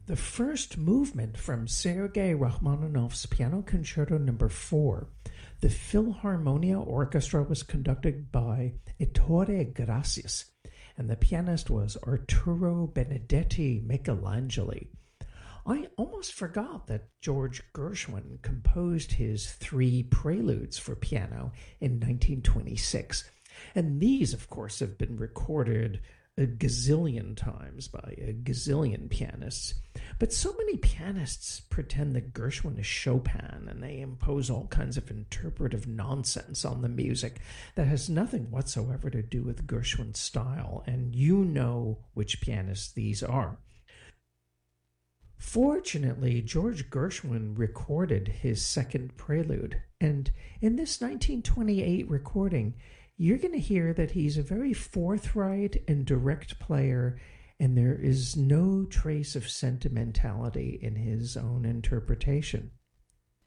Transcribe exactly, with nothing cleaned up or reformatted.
The first movement from Sergei Rachmaninoff's Piano Concerto Number four. The Philharmonia Orchestra was conducted by Ettore Gracias, and the pianist was Arturo Benedetti Michelangeli. I almost forgot that George Gershwin composed his three preludes for piano in nineteen twenty-six, and these, of course, have been recorded a gazillion times by a gazillion pianists. But so many pianists pretend that Gershwin is Chopin, and they impose all kinds of interpretive nonsense on the music that has nothing whatsoever to do with Gershwin's style, and you know which pianists these are. Fortunately, George Gershwin recorded his second prelude, and in this nineteen twenty-eight recording, you're going to hear that he's a very forthright and direct player, and there is no trace of sentimentality in his own interpretation.